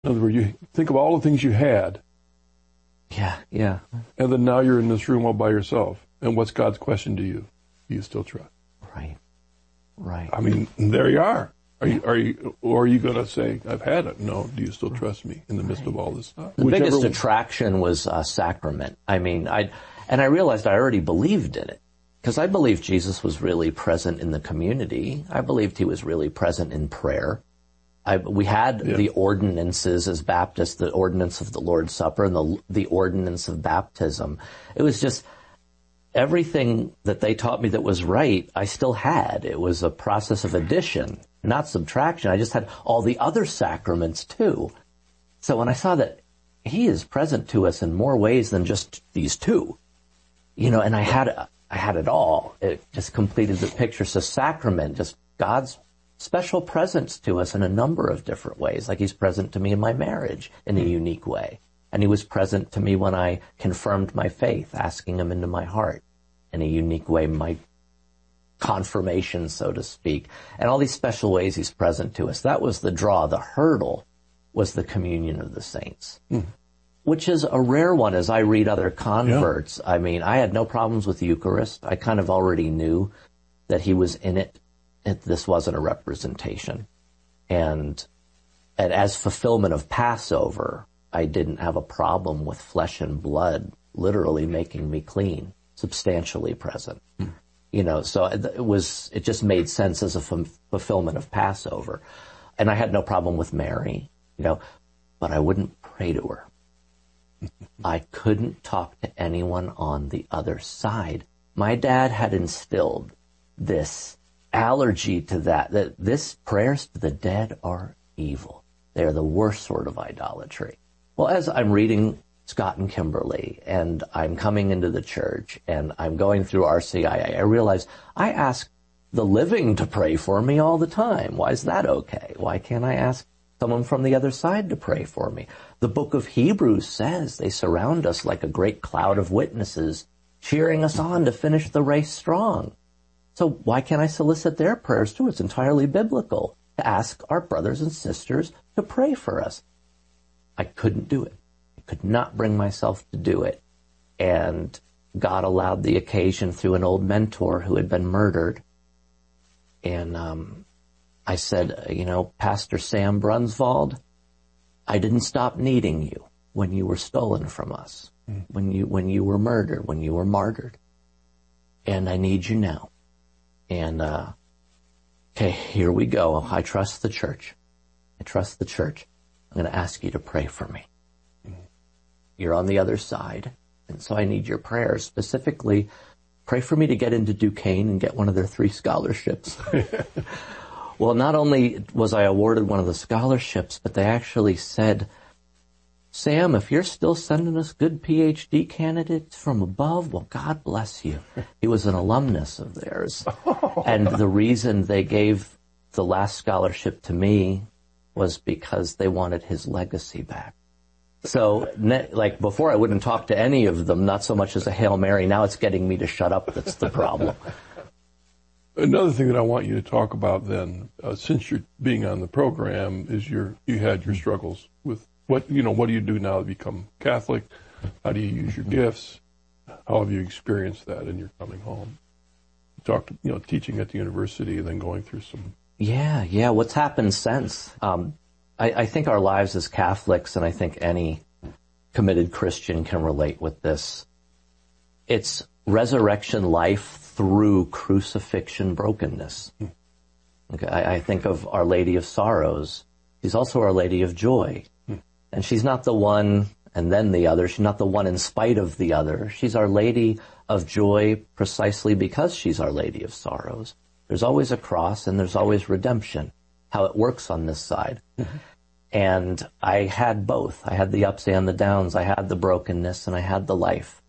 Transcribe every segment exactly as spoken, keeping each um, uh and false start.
In other words, you think of all the things you had. Yeah, yeah. And then now you're in this room all by yourself. And what's God's question to you? Do you still trust? Right, right. I mean, there you are. Are you, are you, or are you going to say, I've had it? No, do you still trust me in the midst of all this stuff? The Whichever biggest one. attraction was uh, sacrament. I mean, I, and I realized I already believed in it. Because I believed Jesus was really present in the community. I believed he was really present in prayer. I, we had yeah. the ordinances as Baptists, the ordinance of the Lord's Supper and the, the ordinance of baptism. It was just everything that they taught me that was right, I still had. It was a process of addition, not subtraction. I just had all the other sacraments too. So when I saw that he is present to us in more ways than just these two, you know, and I had I had it all. It just completed the picture. So sacrament, just God's special presence to us in a number of different ways. Like he's present to me in my marriage in a unique way. And he was present to me when I confirmed my faith, asking him into my heart in a unique way, my confirmation, so to speak. And all these special ways he's present to us. That was the draw. The hurdle was the communion of the saints. Mm. Which is a rare one as I read other converts. Yeah. I mean, I had no problems with the Eucharist. I kind of already knew that he was in it. it this wasn't a representation. And, and as fulfillment of Passover, I didn't have a problem with flesh and blood literally making me clean, substantially present. Mm. You know, so it was, it just made sense as a f- fulfillment of Passover. And I had no problem with Mary, you know, but I wouldn't pray to her. I couldn't talk to anyone on the other side. My dad had instilled this allergy to that, that this prayers to the dead are evil. They're the worst sort of idolatry. Well, as I'm reading Scott and Kimberly and I'm coming into the church and I'm going through R C I A, I realize I ask the living to pray for me all the time. Why is that okay? Why can't I ask someone from the other side to pray for me? The book of Hebrews says they surround us like a great cloud of witnesses, cheering us on to finish the race strong. So why can't I solicit their prayers too? It's entirely biblical to ask our brothers and sisters to pray for us. I couldn't do it. I could not bring myself to do it. And God allowed the occasion through an old mentor who had been murdered. And um, I said, you know, Pastor Sam Brunswald, I didn't stop needing you when you were stolen from us, mm. when you when you were murdered, when you were martyred. And I need you now. And, uh, okay, here we go. I trust the church. I trust the church. I'm going to ask you to pray for me. Mm. You're on the other side. And so I need your prayers. Specifically, pray for me to get into Duquesne and get one of their three scholarships. Well, not only was I awarded one of the scholarships, but they actually said, Sam, if you're still sending us good P H D candidates from above, well, God bless you. He was an alumnus of theirs. And the reason they gave the last scholarship to me was because they wanted his legacy back. So, like, before I wouldn't talk to any of them, not so much as a Hail Mary. Now it's getting me to shut up. That's the problem. Another thing that I want you to talk about then, uh, since you're being on the program, is your you had your struggles with what, you know, what do you do now to become Catholic? How do you use your gifts? How have you experienced that in your coming home? Talk, you know, teaching at the university and then going through some. Yeah, yeah. What's happened since? Um, I, I think our lives as Catholics, and I think any committed Christian can relate with this. It's resurrection life through crucifixion brokenness. Hmm. Okay, I, I think of Our Lady of Sorrows. She's also Our Lady of Joy. Hmm. And she's not the one and then the other. She's not the one in spite of the other. She's Our Lady of Joy precisely because she's Our Lady of Sorrows. There's always a cross and there's always redemption, how it works on this side. Mm-hmm. And I had both. I had the ups and the downs. I had the brokenness and I had the life.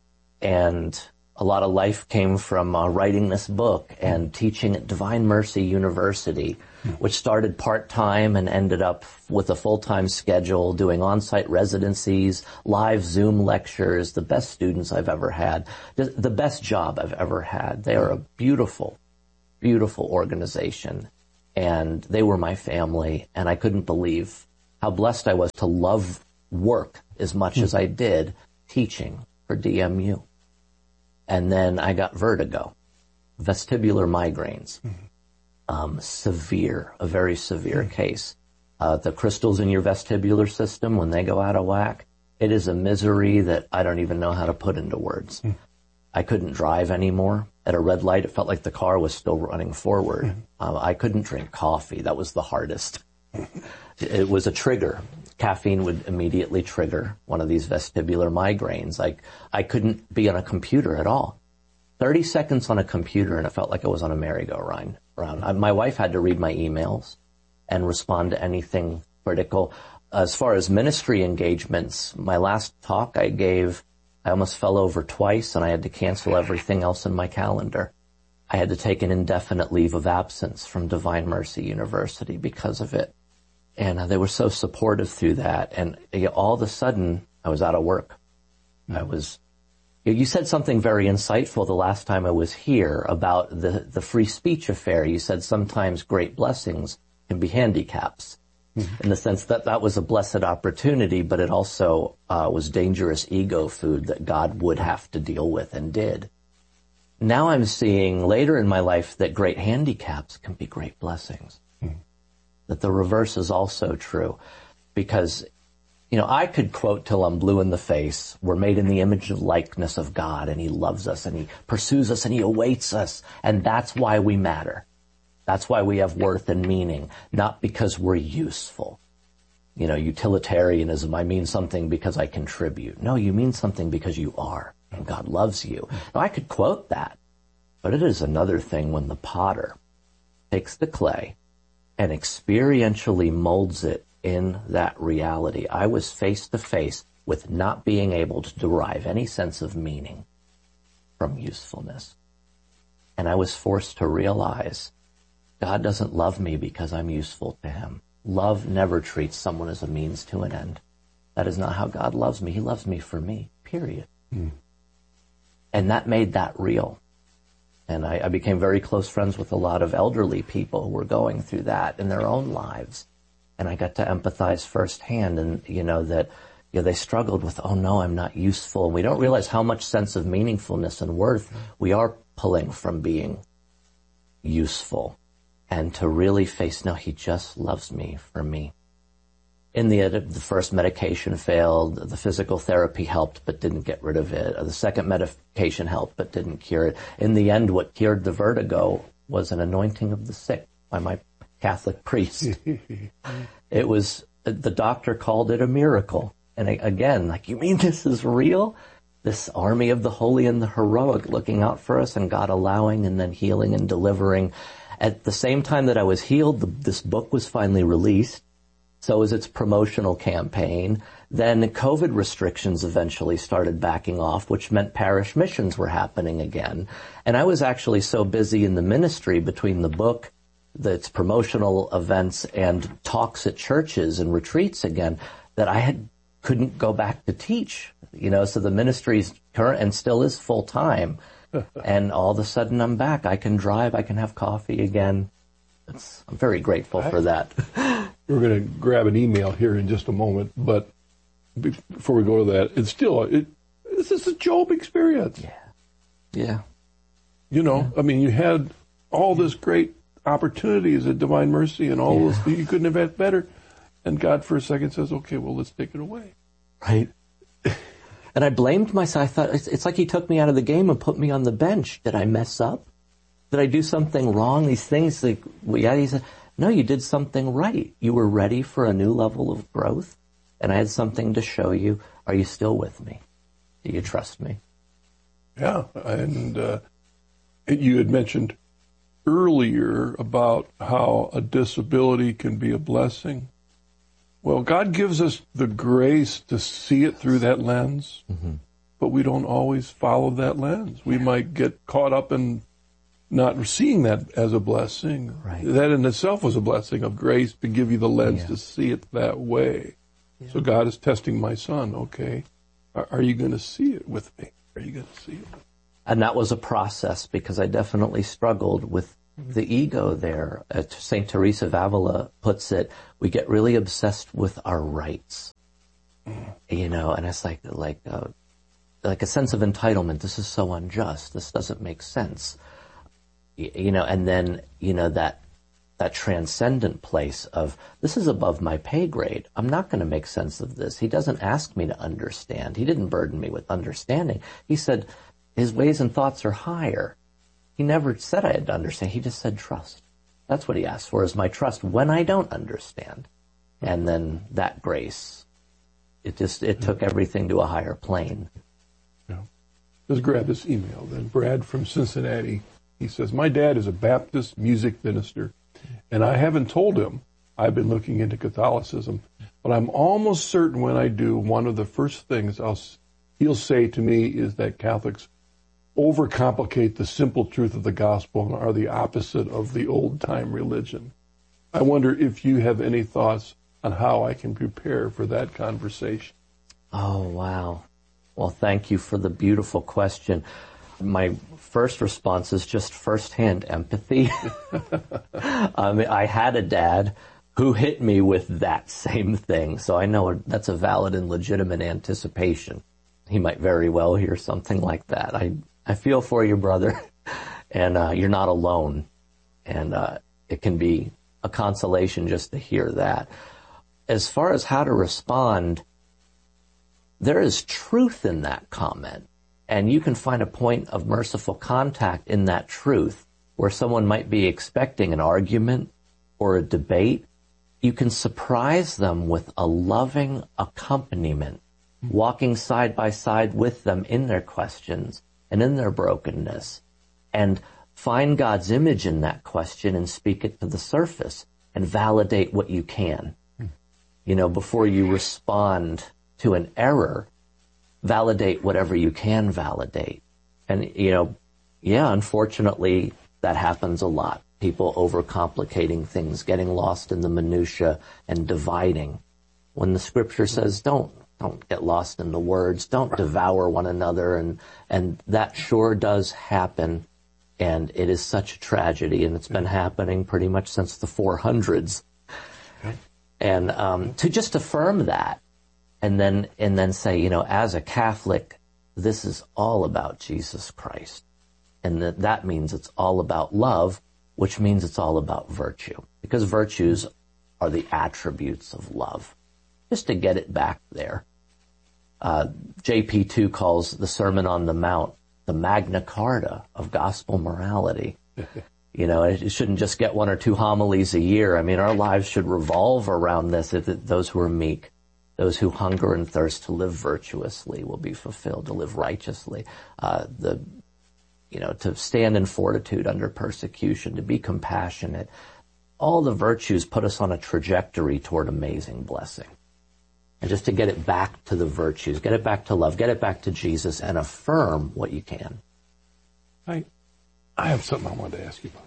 And a lot of life came from uh, writing this book and teaching at Divine Mercy University, which started part-time and ended up with a full-time schedule, doing on-site residencies, live Zoom lectures, the best students I've ever had, the, the best job I've ever had. They are a beautiful, beautiful organization, and they were my family, and I couldn't believe how blessed I was to love work as much mm-hmm. as I did teaching for D M U. And then I got vertigo, vestibular migraines, mm-hmm. um, severe, a very severe mm-hmm. case. Uh, the crystals in your vestibular system, when they go out of whack, it is a misery that I don't even know how to put into words. Mm-hmm. I couldn't drive anymore. At a red light, it felt like the car was still running forward. Mm-hmm. Uh, I couldn't drink coffee. That was the hardest. It was a trigger. Caffeine would immediately trigger one of these vestibular migraines. Like, I couldn't be on a computer at all. thirty seconds on a computer and it felt like I was on a merry-go-round. I, my wife had to read my emails and respond to anything critical. As far as ministry engagements, my last talk I gave, I almost fell over twice and I had to cancel everything else in my calendar. I had to take an indefinite leave of absence from Divine Mercy University because of it. And uh, they were so supportive through that. And uh, all of a sudden, I was out of work. Mm-hmm. I was, you said something very insightful the last time I was here about the, the free speech affair. You said sometimes great blessings can be handicaps. Mm-hmm. In the sense that that was a blessed opportunity, but it also uh, was dangerous ego food that God would have to deal with and did. Now I'm seeing later in my life that great handicaps can be great blessings. Mm-hmm. That the reverse is also true. Because, you know, I could quote till I'm blue in the face, we're made in the image and likeness of God, and He loves us, and He pursues us, and He awaits us, and that's why we matter. That's why we have worth and meaning, not because we're useful. You know, utilitarianism, I mean something because I contribute. No, you mean something because you are, and God loves you. Now, I could quote that, but it is another thing when the potter takes the clay and experientially molds it in that reality. I was face to face with not being able to derive any sense of meaning from usefulness. And I was forced to realize God doesn't love me because I'm useful to Him. Love never treats someone as a means to an end. That is not how God loves me. He loves me for me, period. Mm. And that made that real. And I, I became very close friends with a lot of elderly people who were going through that in their own lives. And I got to empathize firsthand, and, you know, that you know, they struggled with, oh no, I'm not useful. And we don't realize how much sense of meaningfulness and worth we are pulling from being useful. And to really face, no, He just loves me for me. In the end, the first medication failed. The physical therapy helped but didn't get rid of it. The second medication helped but didn't cure it. In the end, what cured the vertigo was an anointing of the sick by my Catholic priest. It was, the doctor called it a miracle. And again, like, you mean this is real? This army of the holy and the heroic looking out for us, and God allowing and then healing and delivering. At the same time that I was healed, the, this book was finally released. So was its promotional campaign. Then COVID restrictions eventually started backing off, which meant parish missions were happening again. And I was actually so busy in the ministry between the book, the, its promotional events, and talks at churches and retreats again, that I had couldn't go back to teach. You know, so the ministry's current and still is full time. And all of a sudden I'm back. I can drive. I can have coffee again. It's, I'm very grateful for that. We're going to grab an email here in just a moment, but before we go to that, it's still, it, this is a Job experience. Yeah. Yeah. You know, yeah. I mean, you had all this great opportunities at Divine Mercy and all yeah. this, you couldn't have had better. And God for a second says, okay, well, let's take it away. Right. And I blamed myself. I thought, it's, it's like He took me out of the game and put me on the bench. Did I mess up? Did I do something wrong? These things, like, well, yeah, he said, no, you did something right. You were ready for a new level of growth, and I had something to show you. Are you still with me? Do you trust me? Yeah, and uh, you had mentioned earlier about how a disability can be a blessing. Well, God gives us the grace to see it through that lens, mm-hmm. but we don't always follow that lens. We might get caught up in not seeing that as a blessing. Right. That in itself was a blessing of grace to give you the lens yeah. to see it that way. Yeah. So God is testing my son. Okay, are, are you going to see it with me? Are you going to see it? And that was a process, because I definitely struggled with the ego there. Uh, Saint Teresa of Avila puts it, we get really obsessed with our rights. You know, and it's like, like, uh, like a sense of entitlement. This is so unjust. This doesn't make sense. You, you know, and then, you know, that, that transcendent place of, this is above my pay grade. I'm not going to make sense of this. He doesn't ask me to understand. He didn't burden me with understanding. He said, his ways and thoughts are higher. He never said I had to understand. He just said trust. That's what he asked for, is my trust when I don't understand. And then that grace, it just, it took everything to a higher plane. Yeah. Let's grab this email then. Brad from Cincinnati. He says, my dad is a Baptist music minister, and I haven't told him I've been looking into Catholicism, but I'm almost certain when I do, one of the first things I'll, he'll say to me is that Catholics overcomplicate the simple truth of the gospel and are the opposite of the old-time religion. I wonder if you have any thoughts on how I can prepare for that conversation. Oh, wow. Well, thank you for the beautiful question. My first response is just firsthand empathy. I mean, I had a dad who hit me with that same thing, so I know that's a valid and legitimate anticipation. He might very well hear something like that. I I feel for you, brother, and uh, you're not alone, and uh, it can be a consolation just to hear that. As far as how to respond, there is truth in that comment, and you can find a point of merciful contact in that truth where someone might be expecting an argument or a debate. You can surprise them with a loving accompaniment, walking side by side with them in their questions and in their brokenness, and find God's image in that question and speak it to the surface and validate what you can. You know, before you respond to an error, validate whatever you can validate. And, you know, yeah, unfortunately, that happens a lot. People overcomplicating things, getting lost in the minutia and dividing. When the scripture says, don't, don't get lost in the words, don't devour one another, and, and that sure does happen. And it is such a tragedy, and it's been happening pretty much since the four hundreds. And um, to just affirm that, and then and then say, you know, as a Catholic, this is all about Jesus Christ, and that that means it's all about love, which means it's all about virtue, because virtues are the attributes of love. Just to get it back there, uh, J P two calls the Sermon on the Mount the Magna Carta of gospel morality. You know, it shouldn't just get one or two homilies a year. I mean, our lives should revolve around this. If it, those who are meek, those who hunger and thirst to live virtuously will be fulfilled, to live righteously. Uh, the, you know, to stand in fortitude under persecution, to be compassionate. All the virtues put us on a trajectory toward amazing blessing. And just to get it back to the virtues, get it back to love, get it back to Jesus, and affirm what you can. I, I have something I wanted to ask you about.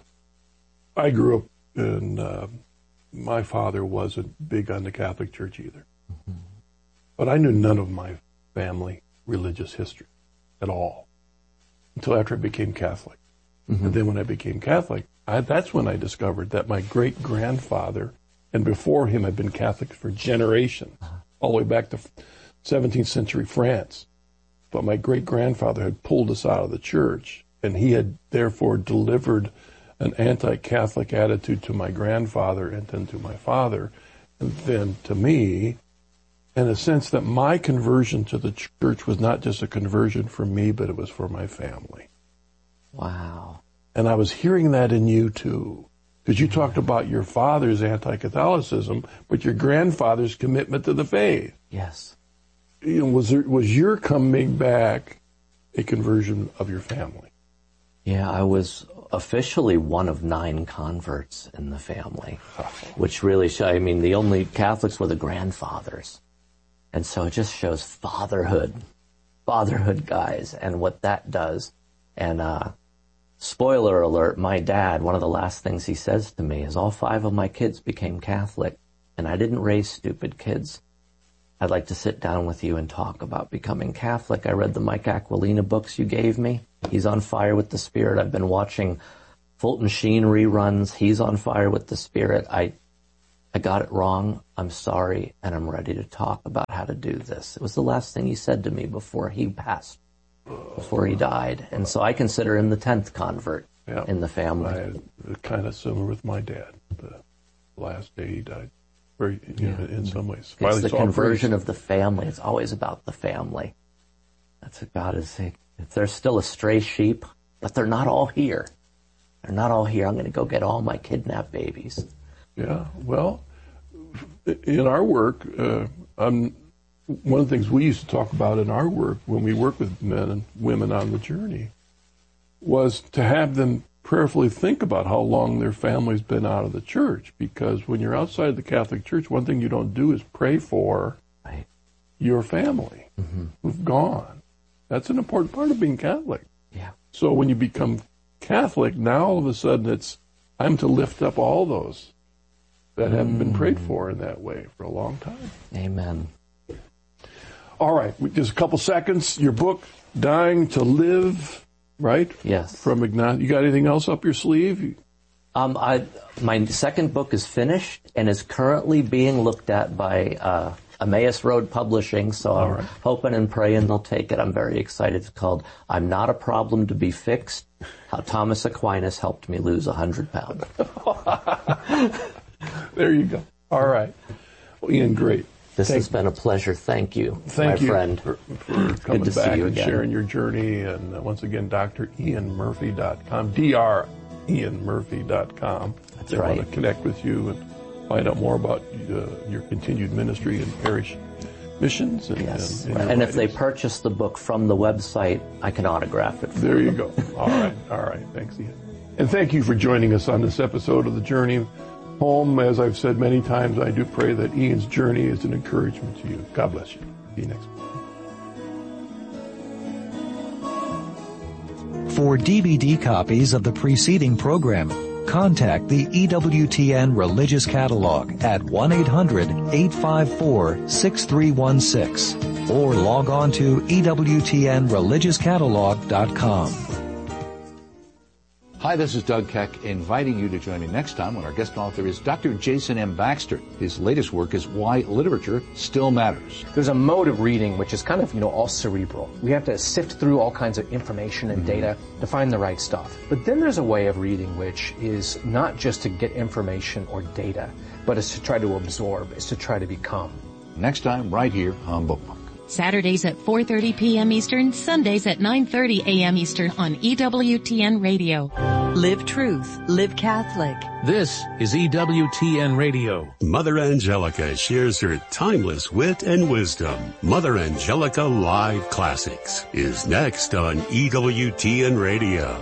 I grew up in, uh, my father wasn't big on the Catholic Church either. Mm-hmm. But I knew none of my family religious history at all until after I became Catholic. Mm-hmm. And then when I became Catholic, I, that's when I discovered that my great-grandfather, and before him had been Catholic for generations, uh-huh. all the way back to seventeenth century France. But my great-grandfather had pulled us out of the church, and he had therefore delivered an anti-Catholic attitude to my grandfather and then to my father, and then to me, in a sense that my conversion to the church was not just a conversion for me, but it was for my family. Wow. And I was hearing that in you too, because you talked about your father's anti-Catholicism, but your grandfather's commitment to the faith. Yes. You know, was there, was your coming back a conversion of your family? Yeah, I was officially one of nine converts in the family, which really show, I mean, the only Catholics were the grandfathers. And so it just shows fatherhood, fatherhood, guys, and what that does. And, uh, spoiler alert, my dad, one of the last things he says to me is all five of my kids became Catholic, and I didn't raise stupid kids. I'd like to sit down with you and talk about becoming Catholic. I read the Mike Aquilina books you gave me. He's on fire with the Spirit. I've been watching Fulton Sheen reruns. He's on fire with the Spirit. I, I got it wrong. I'm sorry, and I'm ready to talk about how to do this. It was the last thing he said to me before he passed, before he died. And so I consider him the tenth convert yeah. in the family. I had kind of similar with my dad. The last day he died, very, you know, in some ways. It's Finally the conversion of the family. It's always about the family. That's what God is saying. If there's still a stray sheep, but they're not all here. They're not all here. I'm going to go get all my kidnapped babies. Yeah, well, in our work, uh, I'm, one of the things we used to talk about in our work when we work with men and women on the journey was to have them prayerfully think about how long their family's been out of the church. Because when you're outside the Catholic Church, one thing you don't do is pray for right. your family mm-hmm. who've gone. That's an important part of being Catholic. Yeah. So when you become Catholic, now all of a sudden it's, I'm to lift up all those that haven't mm. been prayed for in that way for a long time. Amen. All right, just a couple seconds. Your book, Dying to Live, right? Yes. From Ignatius. You got anything else up your sleeve? Um, I, my second book is finished and is currently being looked at by uh, Emmaus Road Publishing, so All I'm right. hoping and praying they'll take it. I'm very excited. It's called I'm Not a Problem to Be Fixed, How Thomas Aquinas Helped Me Lose one hundred pounds. There you go. All right. Well, Ian, great. This Thank has been a pleasure. Thank you, Thank my you friend. for, for coming Good to back see you and again. sharing your journey. And uh, once again, D R Ian Murphy dot com, D R Ian Murphy dot com. That's they right. want to connect with you and find out more about uh, your continued ministry and parish missions. And, Yes. and, And, and if they purchase the book from the website, I can autograph it for There you them. go. All right. All right. Thanks, Ian. And thank you for joining us on this episode of The Journey Home. As I've said many times, I do pray that Ian's journey is an encouragement to you. God bless you. See you next week. For D V D copies of the preceding program, contact the E W T N Religious Catalog at one eight hundred eight five four six three one six or log on to E W T N religious catalog dot com. Hi, this is Doug Keck, inviting you to join me next time when our guest author is Doctor Jason M. Baxter. His latest work is Why Literature Still Matters. There's a mode of reading which is kind of, you know, all cerebral. We have to sift through all kinds of information and mm-hmm. data to find the right stuff. But then there's a way of reading which is not just to get information or data, but is to try to absorb, is to try to become. Next time, right here on Bookmark. Saturdays at four thirty p.m. Eastern, Sundays at nine thirty a.m. Eastern on E W T N Radio. Live truth, live Catholic. This is E W T N Radio. Mother Angelica shares her timeless wit and wisdom. Mother Angelica Live Classics is next on E W T N Radio.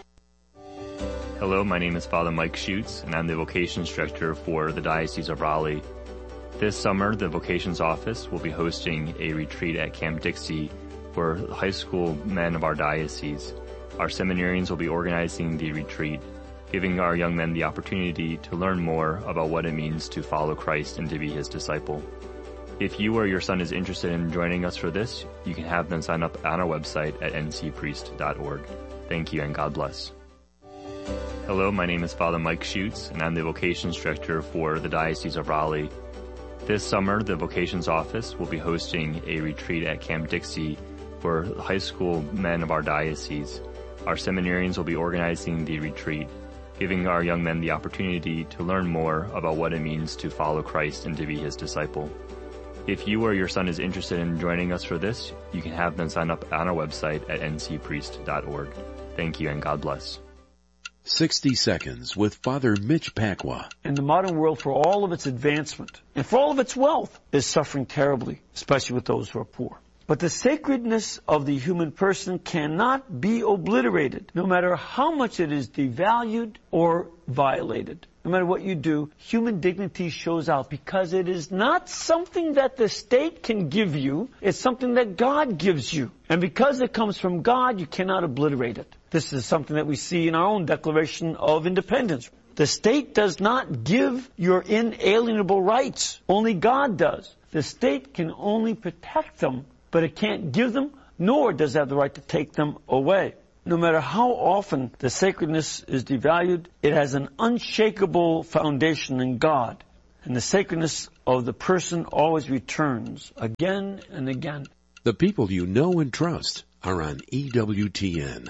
Hello, my name is Father Mike Schutz, and I'm the Vocations Director for the Diocese of Raleigh. This summer, the Vocations Office will be hosting a retreat at Camp Dixie for high school men of our diocese. Our seminarians will be organizing the retreat, giving our young men the opportunity to learn more about what it means to follow Christ and to be his disciple. If you or your son is interested in joining us for this, you can have them sign up on our website at n c priest dot org. Thank you and God bless. Hello, my name is Father Mike Schutz, and I'm the Vocations Director for the Diocese of Raleigh. This summer, the Vocations Office will be hosting a retreat at Camp Dixie for high school men of our diocese. Our seminarians will be organizing the retreat, giving our young men the opportunity to learn more about what it means to follow Christ and to be his disciple. If you or your son is interested in joining us for this, you can have them sign up on our website at n c priest dot org. Thank you and God bless. sixty Seconds with Father Mitch Pacwa. And the modern world, for all of its advancement and for all of its wealth, is suffering terribly, especially with those who are poor. But the sacredness of the human person cannot be obliterated, no matter how much it is devalued or violated. No matter what you do, human dignity shows out because it is not something that the state can give you, it's something that God gives you. And because it comes from God, you cannot obliterate it. This is something that we see in our own Declaration of Independence. The state does not give your inalienable rights. Only God does. The state can only protect them, but it can't give them, nor does it have the right to take them away. No matter how often the sacredness is devalued, it has an unshakable foundation in God. And the sacredness of the person always returns again and again. The people you know and trust are on E W T N.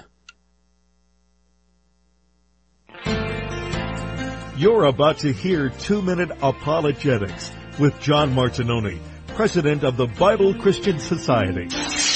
You're about to hear Two-Minute Apologetics with John Martinoni, President of the Bible Christian Society.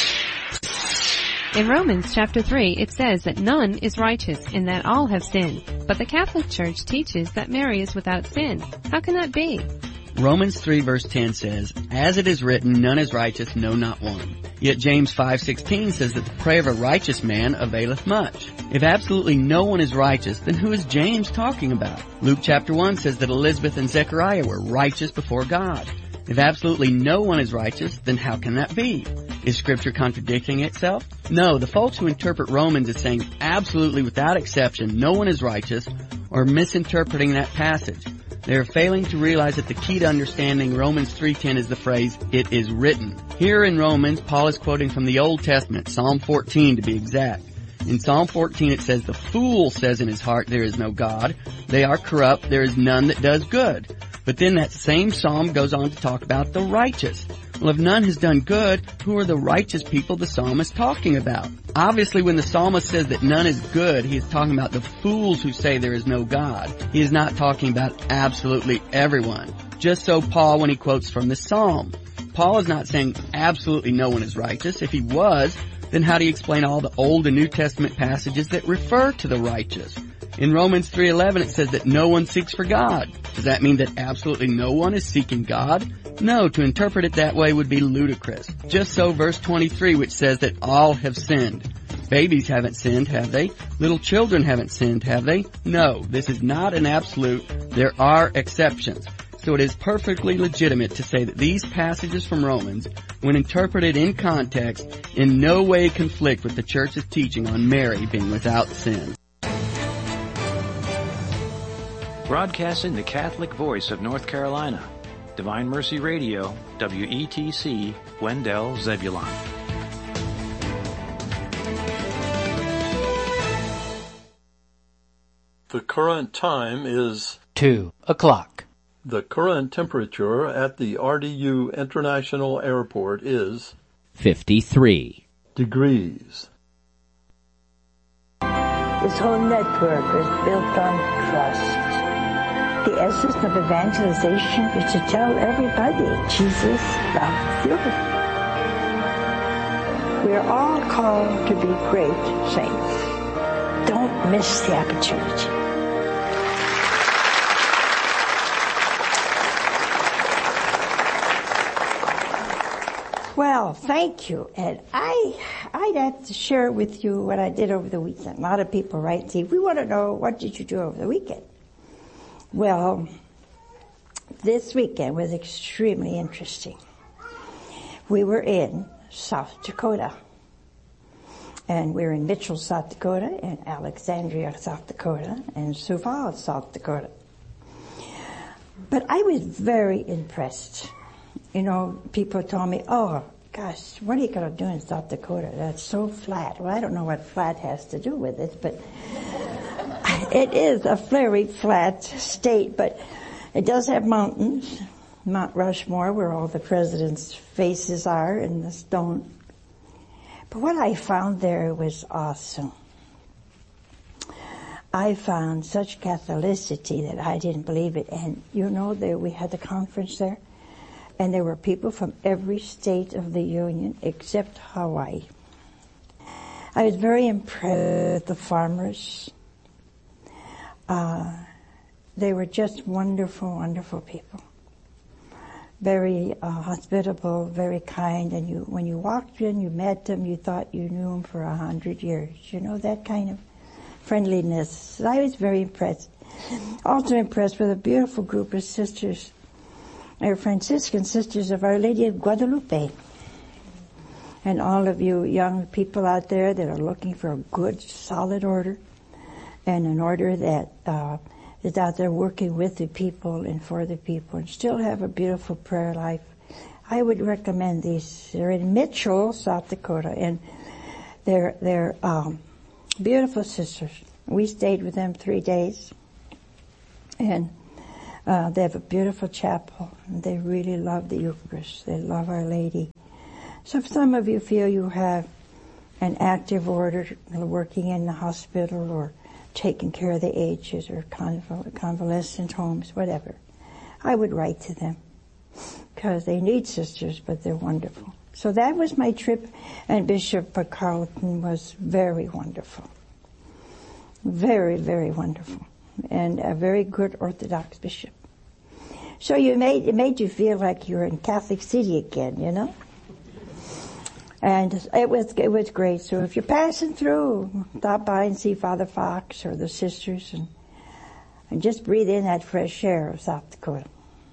In Romans chapter three, it says that none is righteous and that all have sinned. But the Catholic Church teaches that Mary is without sin. How can that be? Romans three verse ten says, "As it is written, none is righteous, no, not one." Yet James five sixteen says that the prayer of a righteous man availeth much. If absolutely no one is righteous, then who is James talking about? Luke chapter one says that Elizabeth and Zechariah were righteous before God. If absolutely no one is righteous, then how can that be? Is Scripture contradicting itself? No, the folks who interpret Romans as saying absolutely without exception no one is righteous are misinterpreting that passage. They are failing to realize that the key to understanding Romans three ten is the phrase, "it is written." Here in Romans, Paul is quoting from the Old Testament, Psalm fourteen to be exact. In Psalm fourteen it says, "The fool says in his heart, there is no God. They are corrupt, there is none that does good." But then that same psalm goes on to talk about the righteous. Well, if none has done good, who are the righteous people the psalmist is talking about? Obviously, when the psalmist says that none is good, he is talking about the fools who say there is no God. He is not talking about absolutely everyone. Just so Paul when he quotes from the psalm. Paul is not saying absolutely no one is righteous. If he was, then how do you explain all the Old and New Testament passages that refer to the righteous? In Romans three eleven it says that no one seeks for God. Does that mean that absolutely no one is seeking God? No, to interpret it that way would be ludicrous. Just so verse twenty-three, which says that all have sinned. Babies haven't sinned, have they? Little children haven't sinned, have they? No, this is not an absolute. There are exceptions. So it is perfectly legitimate to say that these passages from Romans, when interpreted in context, in no way conflict with the Church's teaching on Mary being without sin. Broadcasting the Catholic voice of North Carolina. Divine Mercy Radio, W E T C, Wendell, Zebulon. The current time is two o'clock. The current temperature at the R D U International Airport is fifty-three degrees. This whole network is built on trust. The essence of evangelization is to tell everybody Jesus loves you. We are all called to be great saints. Don't miss the opportunity. Well, thank you. And I, I'd have to share with you what I did over the weekend. A lot of people write, see, we want to know, what did you do over the weekend? Well, this weekend was extremely interesting. We were in South Dakota. And we were in Mitchell, South Dakota, and Alexandria, South Dakota, and Sioux Falls, South Dakota. But I was very impressed. You know, people told me, oh, gosh, what are you going to do in South Dakota? That's so flat. Well, I don't know what flat has to do with it, but it is a very flat state, but it does have mountains. Mount Rushmore, where all the presidents' faces are, and the stone. But what I found there was awesome. I found such Catholicity that I didn't believe it. And you know, there we had the conference there, and there were people from every state of the Union except Hawaii. I was very impressed with the farmers. Uh, they were just wonderful, wonderful people. Very uh, hospitable, very kind, and you, when you walked in, you met them, you thought you knew them for a hundred years. You know, that kind of friendliness. I was very impressed. Also impressed with a beautiful group of sisters. They were Franciscan sisters of Our Lady of Guadalupe. And all of you young people out there that are looking for a good, solid order, and an order that uh, is out there working with the people and for the people, and still have a beautiful prayer life. I would recommend these. They're in Mitchell, South Dakota, and they're they're um, Beautiful sisters. We stayed with them three days. And uh, they have a beautiful chapel. And they really love the Eucharist. They love Our Lady. So if some of you feel you have an active order working in the hospital or taking care of the aged or conval- convalescent homes, whatever, I would write to them because they need sisters, but they're wonderful. So that was my trip, and Bishop Carlton was very wonderful. Very, very wonderful. And a very good Orthodox bishop. So you made, it made you feel like you were in Catholic City again, you know? And it was, it was great. So if you're passing through, stop by and see Father Fox or the sisters and, and just breathe in that fresh air of South Dakota.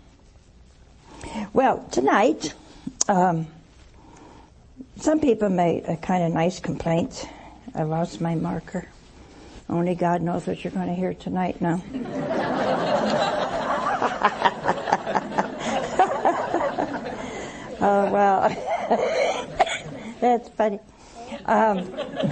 Well, tonight, um, some people made a kind of nice complaint. I lost my marker. Only God knows what you're going to hear tonight now. Oh, well, that's funny. Um,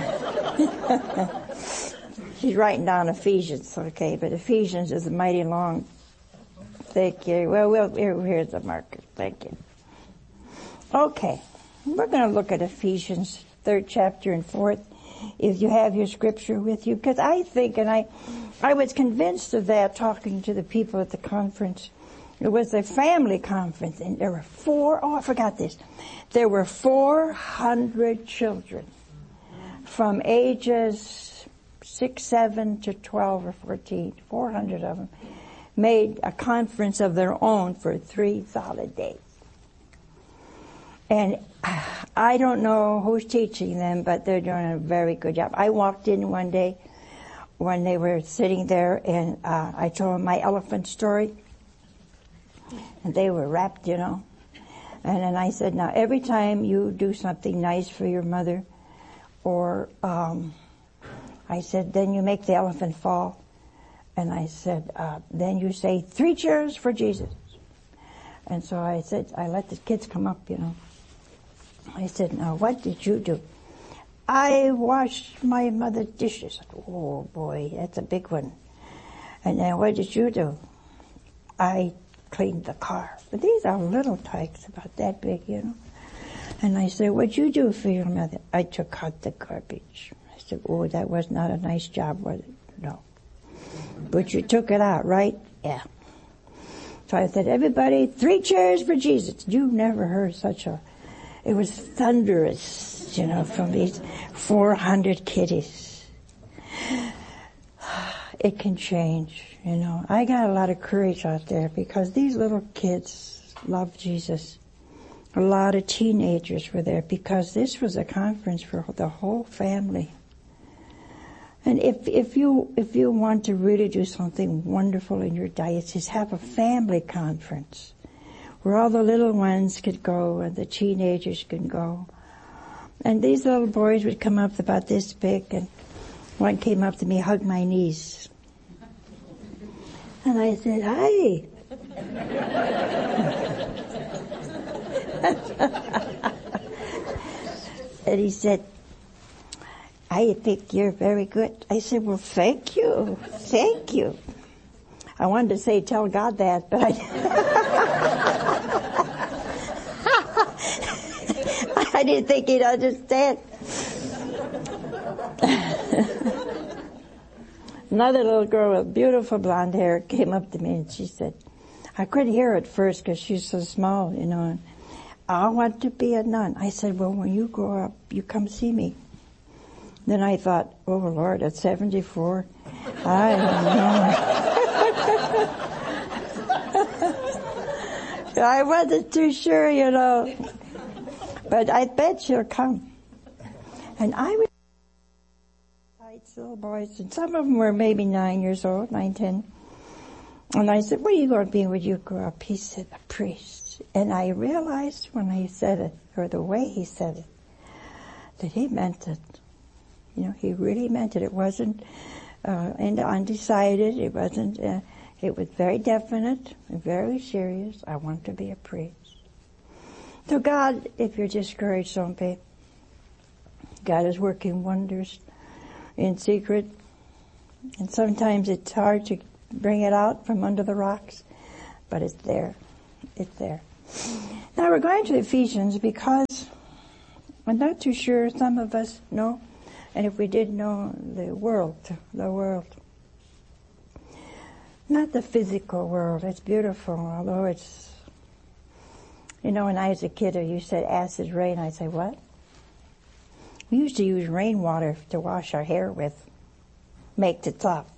she's writing down Ephesians, okay, but Ephesians is a mighty long. Thank you. Well, we'll here, here's the marker. Thank you. Okay, we're going to look at Ephesians, third chapter and fourth. If you have your scripture with you, because I think, and I, I was convinced of that talking to the people at the conference. It was a family conference, and there were four, oh, I forgot this. There were four hundred children from ages six, seven to twelve or fourteen, four hundred of them, made a conference of their own for three solid days. And I don't know who's teaching them, but they're doing a very good job. I walked in one day when they were sitting there, and uh, I told them my elephant story. And they were rapt, you know. And then I said, now every time you do something nice for your mother, or um, I said, then you make the elephant fall. And I said, uh, then you say, three cheers for Jesus. And so I said, I let the kids come up, you know. I said, now what did you do? I washed my mother's dishes. Oh boy, that's a big one. And then what did you do? I cleaned the car. But these are little tykes, about that big, you know. And I said, what'd you do for your mother? I took out the garbage. I said, oh, that was not a nice job, was it? No. But you took it out, right? Yeah. So I said, everybody, three cheers for Jesus. You never heard such a, it was thunderous, you know, from these four hundred kiddies. It can change, you know. I got a lot of courage out there because these little kids love Jesus. A lot of teenagers were there because this was a conference for the whole family. And if, if you, if you want to really do something wonderful in your diocese, have a family conference where all the little ones could go and the teenagers could go. And these little boys would come up about this big, and one came up to me, hugged my knees. And I said, hi. And he said, I think you're very good. I said, well, thank you. Thank you. I wanted to say, tell God that, but I, I didn't think he'd understand. Another little girl with beautiful blonde hair came up to me and she said, I couldn't hear her at first because she's so small, you know, and I want to be a nun. I said, well, when you grow up, you come see me. Then I thought, oh Lord, at seventy-four, I don't know. I wasn't too sure, you know, but I bet she'll come. And I was little boys, and some of them were maybe nine years old, nine, ten. And I said, what are you going to be when you grow up? He said, a priest. And I realized when he said it, or the way he said it, that he meant it. You know, he really meant it. It wasn't uh, undecided. It wasn't, uh, it was very definite, very serious. I want to be a priest. So God, if you're discouraged, don't be. God is working wonders. in secret. And sometimes it's hard to bring it out from under the rocks, but it's there. It's there. Now we're going to Ephesians because I'm not too sure some of us know, and if we did know, the world, the world. Not the physical world, it's beautiful, although it's, you know, when I was a kid, you said acid rain, I'd say, what? We used to use rainwater to wash our hair with, make it soft.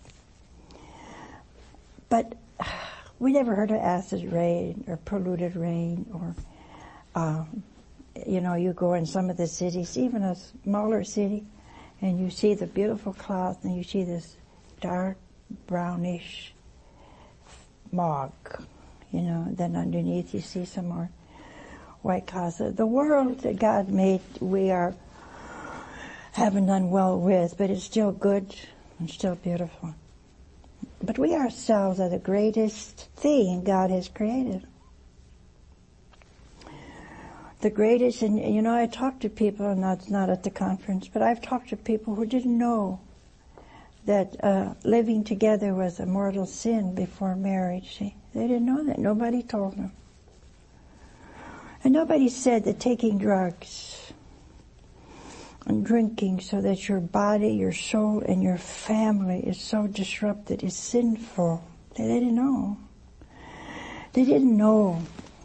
But we never heard of acid rain or polluted rain or, um, you know, you go in some of the cities, even a smaller city, and you see the beautiful clouds and you see this dark brownish smog, you know, then underneath you see some more white clouds. The world that God made, we are haven't done well with, but it's still good and still beautiful. But we ourselves are the greatest thing God has created. The greatest, and you know, I talked to people, and that's not at the conference, but I've talked to people who didn't know that uh, living together was a mortal sin before marriage. See? They didn't know that. Nobody told them. And nobody said that taking drugs and drinking so that your body, your soul, and your family is so disrupted is sinful. They didn't know. They didn't know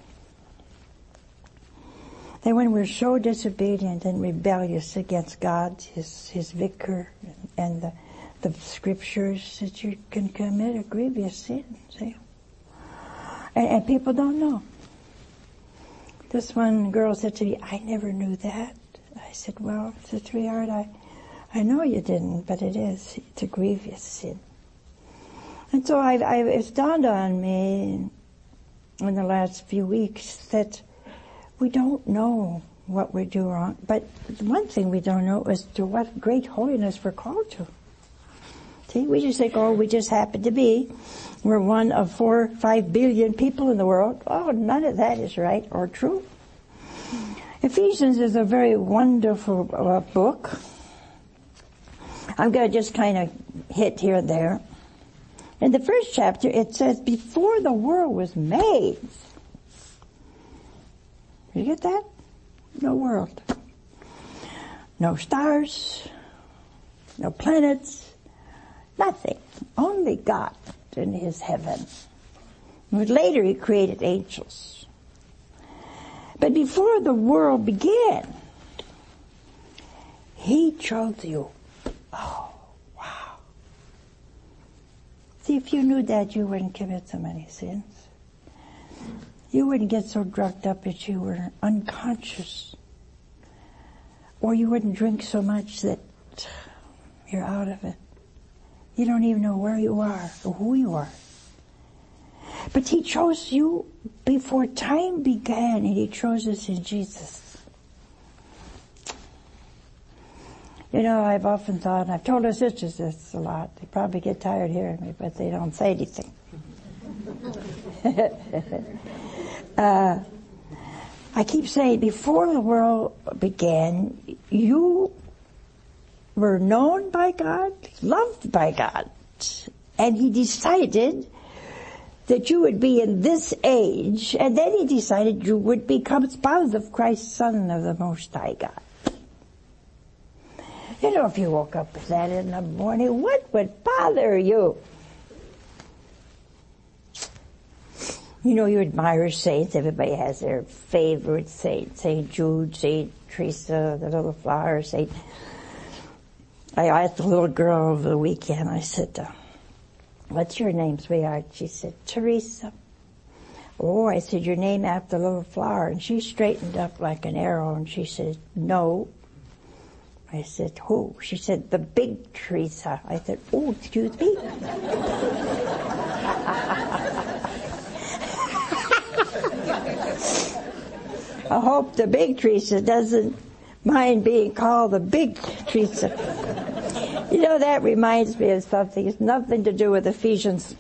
that when we're so disobedient and rebellious against God, His His vicar, and the the scriptures, that you can commit a grievous sin. See, and, and people don't know. This one girl said to me, "I never knew that." I said, well, it's a sweetheart, I, I know you didn't, but it is. It's a grievous sin. And so I've, I've, it's dawned on me in the last few weeks that we don't know what we do wrong. But one thing we don't know is to what great holiness we're called to. See, we just think, oh, we just happen to be. We're one of four, five billion people in the world. Oh, none of that is right or true. Ephesians is a very wonderful uh, book. I'm going to just kind of hit here and there. In the first chapter, it says, before the world was made. Did you get that? No world. No stars. No planets. Nothing. Only God in His heaven. But later He created angels. But before the world began, He chose you. Oh, wow. See, if you knew that, you wouldn't commit so many sins. You wouldn't get so drugged up that you were unconscious. Or you wouldn't drink so much that you're out of it. You don't even know where you are or who you are. But He chose you before time began, and He chose us in Jesus. You know, I've often thought, and I've told our sisters this a lot, they probably get tired hearing me, but they don't say anything. uh, I keep saying, before the world began, you were known by God, loved by God, and He decided that you would be in this age, and then He decided you would become spouse of Christ, Son of the Most High God. You know, if you woke up with that in the morning, what would bother you? You know, you admire saints. Everybody has their favorite saint. Saint Jude, Saint Teresa, the little flower saint. I asked the little girl over the weekend, I said, uh, what's your name, sweetheart? She said, Teresa. Oh, I said, your name after the little flower. And she straightened up like an arrow and she said, no. I said, who? She said, the big Teresa. I said, oh, excuse me. I hope the big Teresa doesn't mind being called the big Teresa. You know, that reminds me of something. It's nothing to do with Ephesians.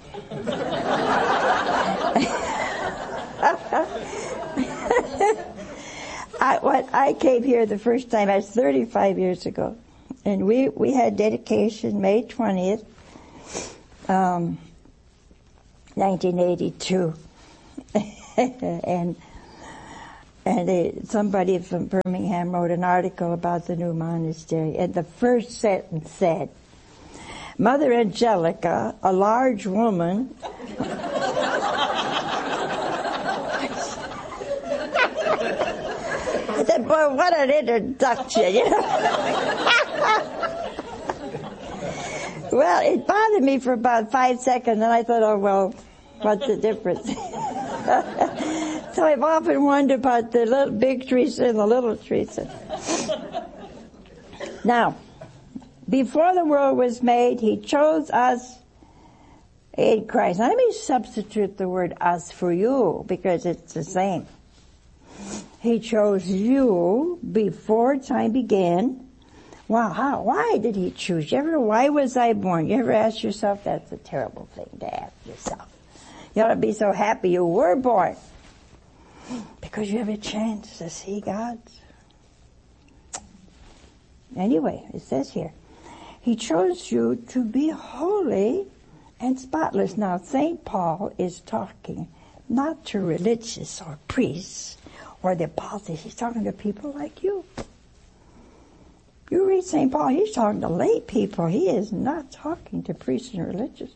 I, when I came here the first time, I was thirty-five years ago, And we, we had dedication May twentieth, um, nineteen eighty-two. and and they, somebody from Birmingham wrote an article about the new monastery, and the first sentence said, Mother Angelica, a large woman, I said, boy, what an introduction, you know. Well, it bothered me for about five seconds, and I thought, oh, well, what's the difference? So I've often wondered about the little big Teresa and the little Teresa. Now, before the world was made, He chose us in Christ. Now, let me substitute the word us for you, because it's the same. He chose you before time began. Wow, how, why did He choose you? Ever know, why was I born? You ever ask yourself? That's a terrible thing to ask yourself. You ought to be so happy you were born, because you have a chance to see God. Anyway, it says here, He chose you to be holy and spotless. Now, Saint Paul is talking not to religious or priests or the apostles. He's talking to people like you. You read Saint Paul, he's talking to lay people. He is not talking to priests and religious.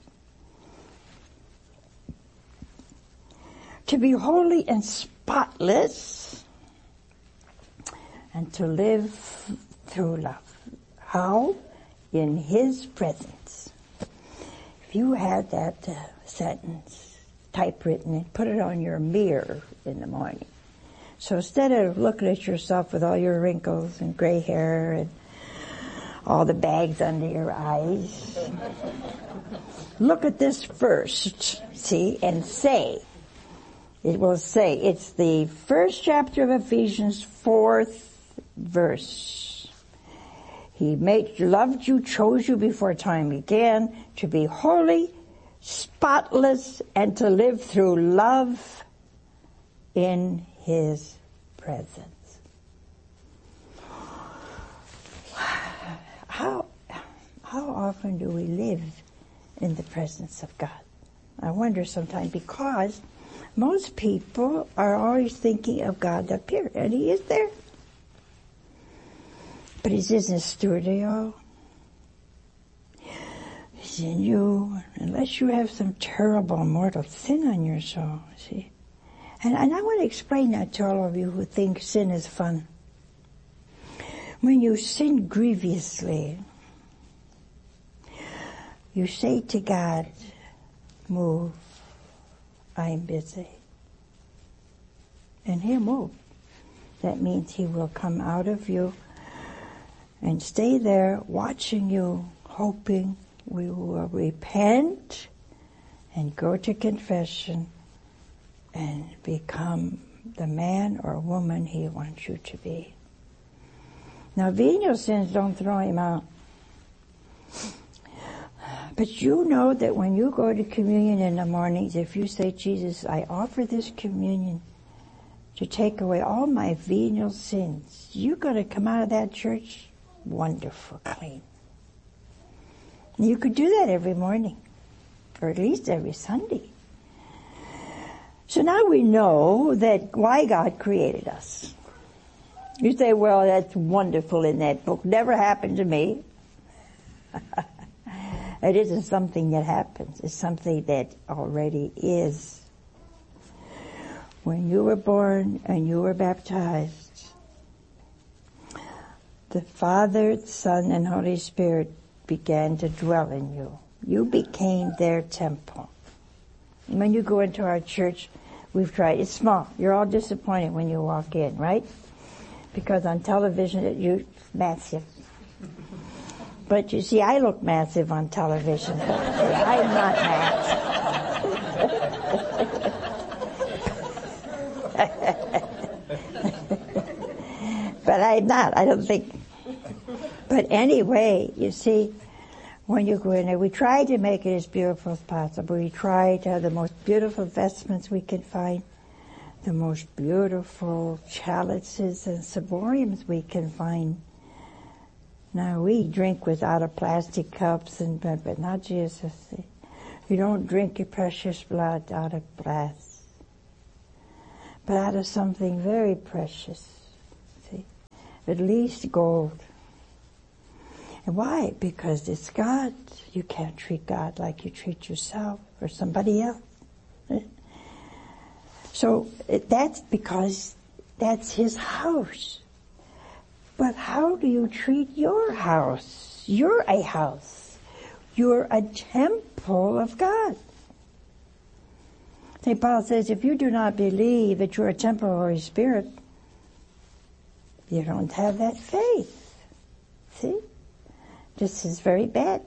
To be holy and spotless and to live through love. How? In His presence. If you had that uh, sentence typewritten and put it on your mirror in the morning. So instead of looking at yourself with all your wrinkles and gray hair and all the bags under your eyes, look at this first, see, and say, it will say, it's the first chapter of Ephesians, fourth verse. He made, loved you, chose you before time began to be holy, spotless, and to live through love in His presence. How, how often do we live in the presence of God? I wonder sometimes, because most people are always thinking of God up here, and He is there. But He's in the studio. He's in you, unless you have some terrible mortal sin on your soul, see? And, and I want to explain that to all of you who think sin is fun. When you sin grievously, you say to God, move, I'm busy. And He'll move. That means He will come out of you and stay there watching you, hoping we will repent and go to confession and become the man or woman He wants you to be. Now, venial sins don't throw Him out. But you know that when you go to communion in the mornings, if you say, Jesus, I offer this communion to take away all my venial sins, you're going to come out of that church wonderful, clean. You could do that every morning, or at least every Sunday. So now we know that why God created us. You say, well, that's wonderful in that book. Never happened to me. It isn't something that happens. It's something that already is. When you were born and you were baptized, the Father, Son, and Holy Spirit began to dwell in you. You became their temple. And when you go into our church, we've tried. It's small. You're all disappointed when you walk in, right? Because on television, it, you're massive. But you see, I look massive on television. I'm not massive. But I'm not. I don't think. But anyway, you see, when you go in there, we try to make it as beautiful as possible. We try to have the most beautiful vestments we can find, the most beautiful chalices and ciboriums we can find. Now we drink with out of plastic cups, and but, but not Jesus. See? You don't drink your precious blood out of glass, but out of something very precious. See, at least gold. And why? Because it's God. You can't treat God like you treat yourself or somebody else. So that's because that's His house. But how do you treat your house? You're a house. You're a temple of God. Saint Paul says, if you do not believe that you're a temple of the Holy Spirit, you don't have that faith. See? This is very bad.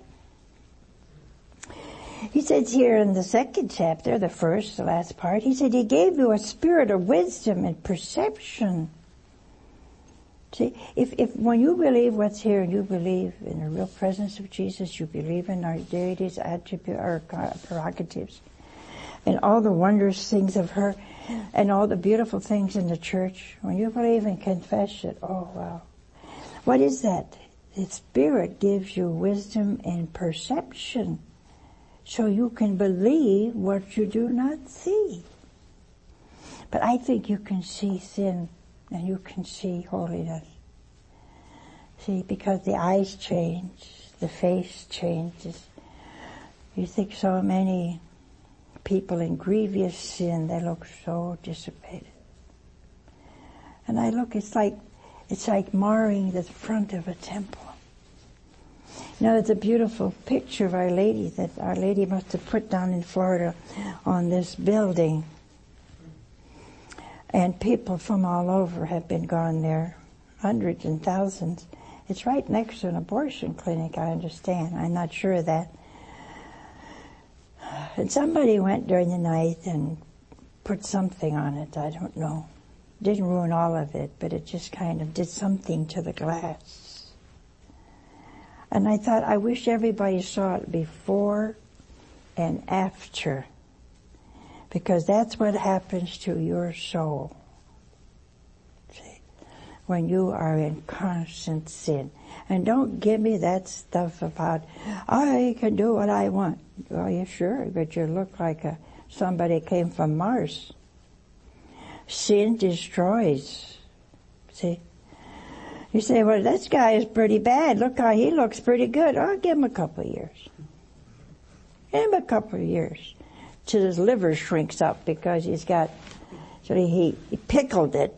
He says here in the second chapter, the first, the last part, he said, He gave you a spirit of wisdom and perception. See, if, if when you believe what's here and you believe in the real presence of Jesus, you believe in our deity's attributes, our prerogatives, and all the wondrous things of her, and all the beautiful things in the church, when you believe and confess it, oh wow. What is that? The Spirit gives you wisdom and perception, so you can believe what you do not see. But I think you can see sin, and you can see holiness. See, because the eyes change, the face changes. You think so many people in grievous sin, they look so dissipated. And I look, it's like, it's like marring the front of a temple. You know, there's a beautiful picture of Our Lady that Our Lady must have put down in Florida on this building. And people from all over have been gone there, hundreds and thousands. It's right next to an abortion clinic, I understand. I'm not sure of that. And somebody went during the night and put something on it, I don't know. Didn't ruin all of it, but it just kind of did something to the glass. And I thought, I wish everybody saw it before and after. Because that's what happens to your soul. See? When you are in constant sin. And don't give me that stuff about, I can do what I want. Well, you sure, but you look like a, somebody came from Mars. Sin destroys. See? You say, well, this guy is pretty bad. Look how he looks pretty good. I'll give him a couple of years. Give him a couple of years. Till his liver shrinks up because he's got, so he, he pickled it.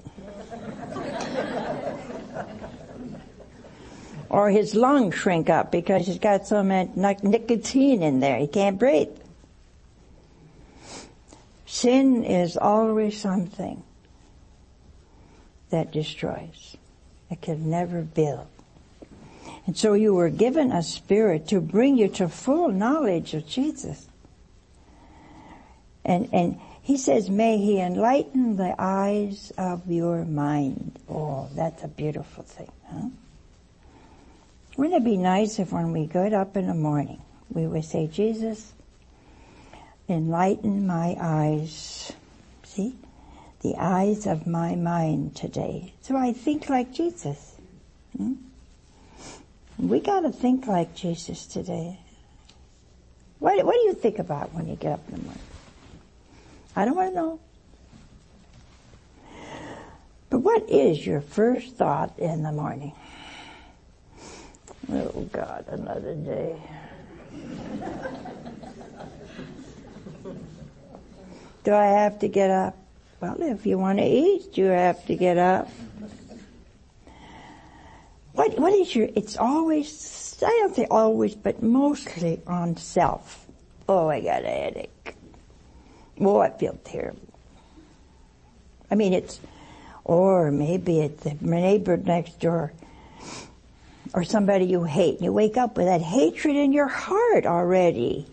Or his lungs shrink up because he's got so much nicotine in there. He can't breathe. Sin is always something that destroys. It can never build. And so you were given a spirit to bring you to full knowledge of Jesus. And, and he says, may he enlighten the eyes of your mind. Oh, that's a beautiful thing, huh? Wouldn't it be nice if when we got up in the morning, we would say, Jesus, enlighten my eyes. See? The eyes of my mind today. So I think like Jesus. Hmm? We gotta think like Jesus today. What, what do you think about when you get up in the morning? I don't want to know. But what is your first thought in the morning? Oh God, another day. Do I have to get up? Well, if you want to eat, you have to get up. What, what is your, it's always, I don't say always, but mostly on self. Oh, I got a headache. Oh, I feel terrible. I mean, it's, or maybe it's the neighbor next door, or somebody you hate, and you wake up with that hatred in your heart already.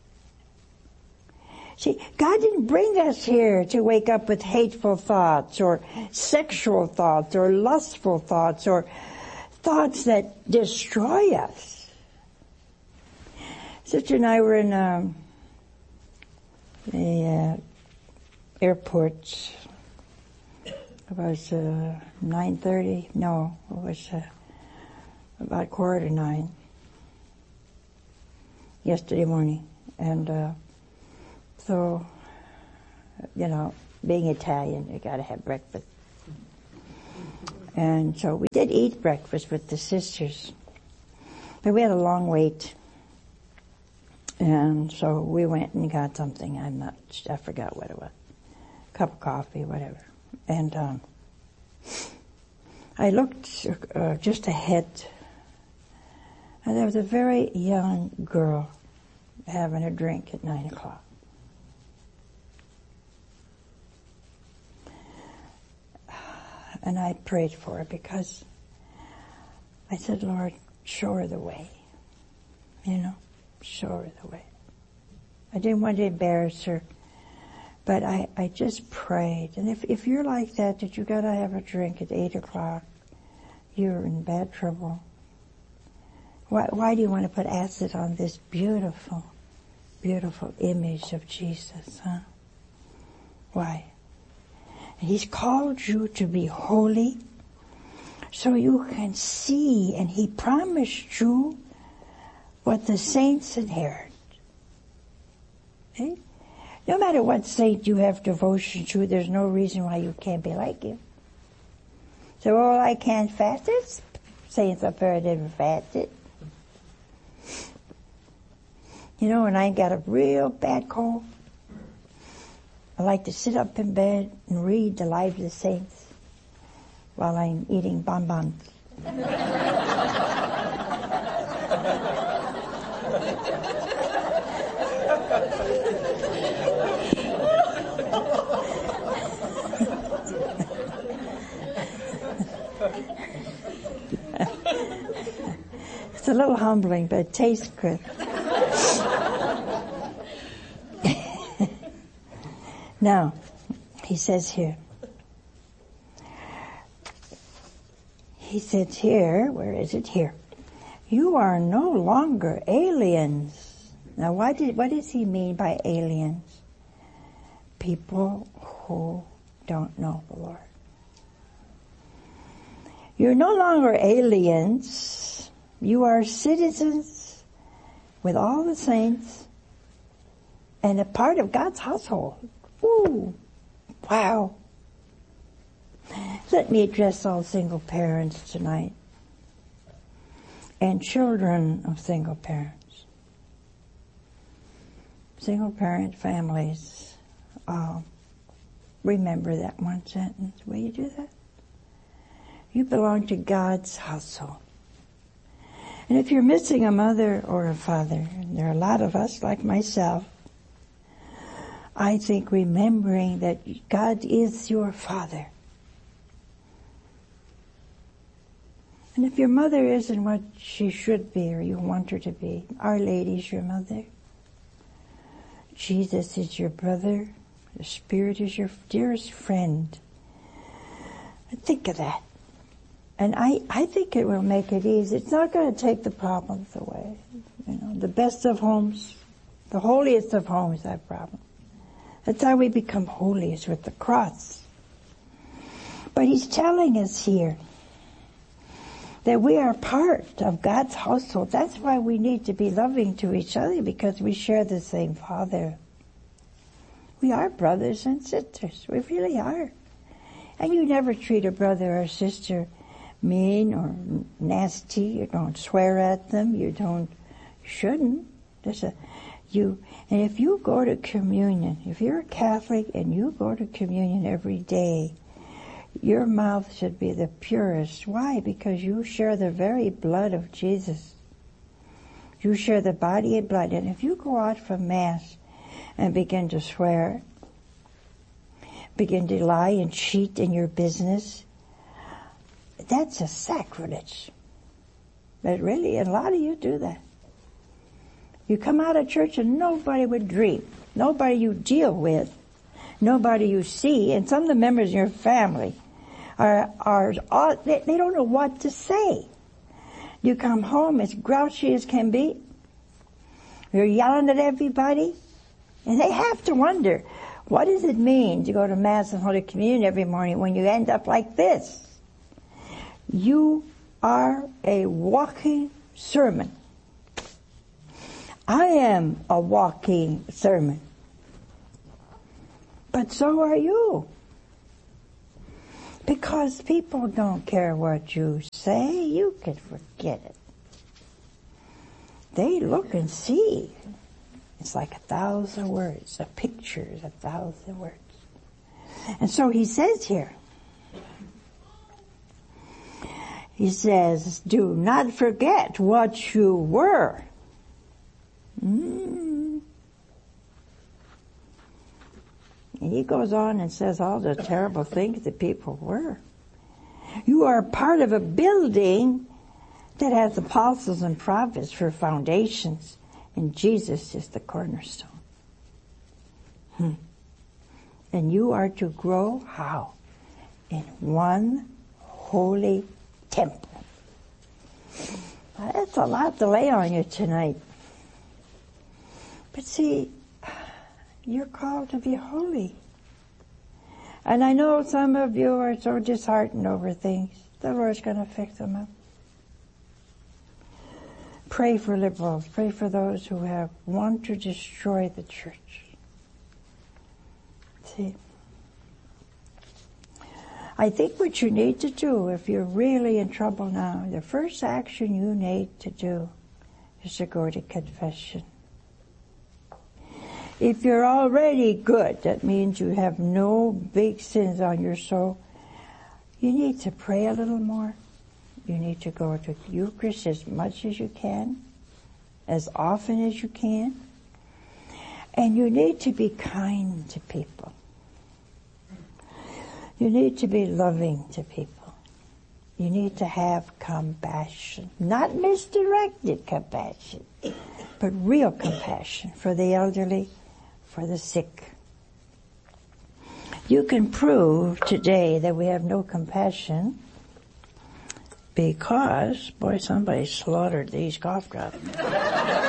See, God didn't bring us here to wake up with hateful thoughts, or sexual thoughts, or lustful thoughts, or thoughts that destroy us. Sister and I were in um, the uh, airport. It was uh, nine thirty. No, it was uh, about quarter to nine yesterday morning. And uh, so, you know, being Italian, you got to have breakfast. And so we did eat breakfast with the sisters. But we had a long wait. And so we went and got something. I'm not, I forgot what it was. A cup of coffee, whatever. And um, I looked uh, just ahead, and there was a very young girl having a drink at nine o'clock. And I prayed for her because I said, Lord, show her the way. You know, show her the way. I didn't want to embarrass her, but I, I just prayed. And if, if you're like that, that you got to have a drink at eight o'clock, you're in bad trouble. Why, why do you want to put acid on this beautiful, beautiful image of Jesus, huh? Why? He's called you to be holy so you can see, and He promised you what the saints inherit. Okay? No matter what saint you have devotion to, there's no reason why you can't be like him. So, oh, I can't fast it. Saints up there didn't fast it. You know, when I got a real bad cold, I like to sit up in bed and read the lives of the saints while I'm eating bonbons. It's a little humbling, but it tastes good. Now, he says here, he says here, where is it here? You are no longer aliens. Now, what, did, what does he mean by aliens? People who don't know the Lord. You're no longer aliens. You are citizens with all the saints and a part of God's household. Ooh, wow. Let me address all single parents tonight and children of single parents. Single parent families, uh, remember that one sentence. Will you do that? You belong to God's household. And if you're missing a mother or a father, and there are a lot of us like myself, I think remembering that God is your Father. And if your mother isn't what she should be or you want her to be, Our Lady's your mother. Jesus is your brother. The Spirit is your dearest friend. Think of that. And I, I think it will make it easy. It's not going to take the problems away. You know, the best of homes, the holiest of homes have problems. That's how we become holy, is with the cross. But he's telling us here that we are part of God's household. That's why we need to be loving to each other, because we share the same Father. We are brothers and sisters. We really are. And you never treat a brother or sister mean or nasty. You don't swear at them. You don't, you shouldn't. There's a, you, and if you go to communion, if you're a Catholic and you go to communion every day, your mouth should be the purest. Why? Because you share the very blood of Jesus. You share the body and blood. And if you go out from Mass and begin to swear, begin to lie and cheat in your business, that's a sacrilege. But really, a lot of you do that. You come out of church and nobody would dream. Nobody you deal with. Nobody you see. And some of the members of your family are, are all, they, they don't know what to say. You come home as grouchy as can be. You're yelling at everybody. And they have to wonder, what does it mean to go to Mass and Holy Communion every morning when you end up like this? You are a walking sermon. I am a walking sermon. But so are you. Because people don't care what you say, you can forget it. They look and see. It's like a thousand words. A picture is a thousand words. And so he says here, he says, do not forget what you were. Mm. And he goes on and says all the terrible things that people were. You are part of a building that has apostles and prophets for foundations, and Jesus is the cornerstone. Hmm. And you are to grow how? In one holy temple. Now, that's a lot to lay on you tonight. But see, you're called to be holy. And I know some of you are so disheartened over things. The Lord's going to fix them up. Pray for liberals. Pray for those who have want to destroy the church. See? I think what you need to do, if you're really in trouble now, the first action you need to do is to go to confession. If you're already good, that means you have no big sins on your soul, you need to pray a little more. You need to go to Eucharist as much as you can, as often as you can. And you need to be kind to people. You need to be loving to people. You need to have compassion. Not misdirected compassion, but real compassion for the elderly, for the sick. You can prove today that we have no compassion because, boy, somebody slaughtered these cough drops.